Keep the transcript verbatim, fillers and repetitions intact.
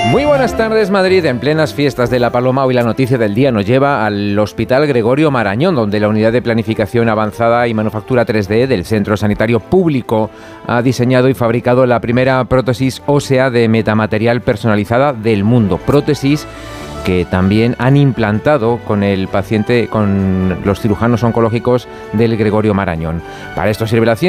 Muy buenas tardes, Madrid. En plenas fiestas de la Paloma, hoy la noticia del día nos lleva al Hospital Gregorio Marañón, donde la Unidad de Planificación Avanzada y Manufactura tres D del Centro Sanitario Público ha diseñado y fabricado la primera prótesis ósea de metamaterial personalizada del mundo. Prótesis que también han implantado con el paciente, con los cirujanos oncológicos del Gregorio Marañón. Para esto sirve la ciencia.